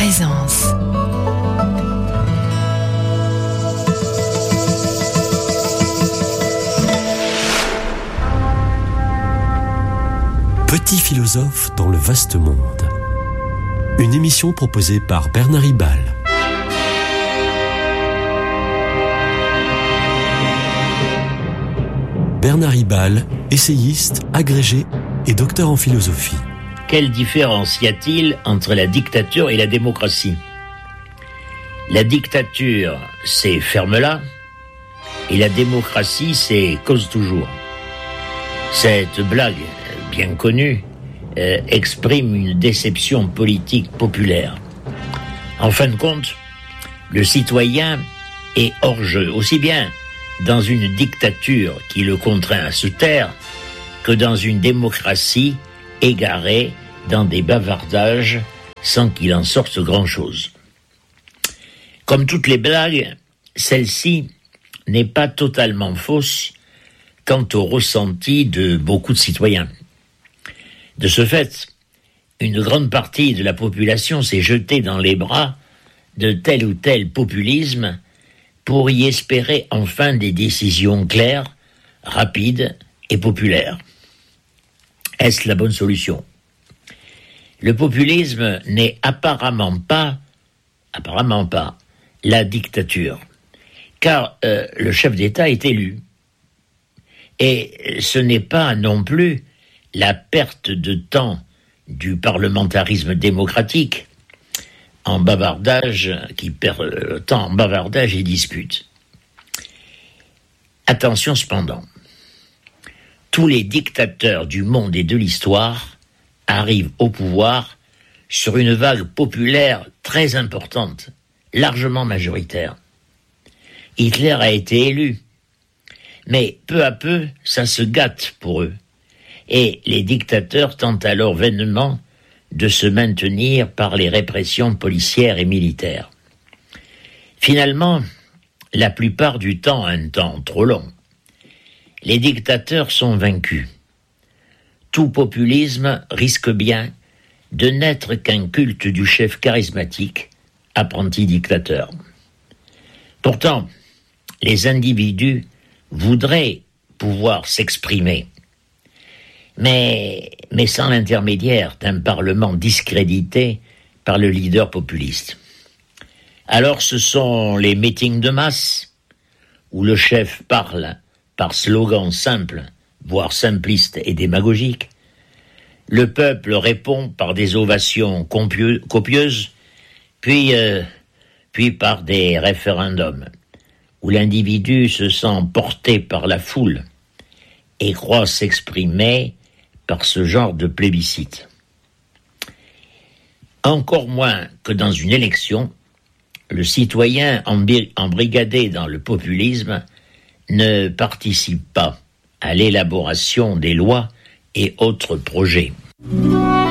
présence. Petit philosophe dans le vaste monde. Une émission proposée par Bernard Ribal. Bernard Ribal, essayiste, agrégé et docteur en philosophie. Quelle différence y a-t-il entre la dictature et la démocratie ? La dictature, c'est ferme-la, et la démocratie, c'est cause toujours. Cette blague, bien connue, exprime une déception politique populaire. En fin de compte, le citoyen est hors jeu, aussi bien dans une dictature qui le contraint à se taire que dans une démocratie égarée dans des bavardages sans qu'il en sorte grand-chose. Comme toutes les blagues, celle-ci n'est pas totalement fausse quant au ressenti de beaucoup de citoyens. De ce fait, une grande partie de la population s'est jetée dans les bras de tel ou tel populisme pour y espérer enfin des décisions claires, rapides et populaires. Est-ce la bonne solution ? Le populisme n'est apparemment pas la dictature, car le chef d'État est élu. Et ce n'est pas non plus la perte de temps du parlementarisme démocratique en bavardage, qui perd le temps en bavardage et dispute. Attention cependant, tous les dictateurs du monde et de l'histoire arrivent au pouvoir sur une vague populaire très importante, largement majoritaire. Hitler a été élu, mais peu à peu, ça se gâte pour eux. Et les dictateurs tentent alors vainement de se maintenir par les répressions policières et militaires. Finalement, la plupart du temps, un temps trop long, les dictateurs sont vaincus. Tout populisme risque bien de n'être qu'un culte du chef charismatique, apprenti dictateur. Pourtant, les individus voudraient pouvoir s'exprimer, mais sans l'intermédiaire d'un parlement discrédité par le leader populiste. Alors ce sont les meetings de masse, où le chef parle par slogans simples, voire simplistes et démagogiques. Le peuple répond par des ovations copieuses, puis par des référendums, où l'individu se sent porté par la foule et croit s'exprimer par ce genre de plébiscite. Encore moins que dans une élection, le citoyen embrigadé dans le populisme ne participe pas à l'élaboration des lois et autres projets.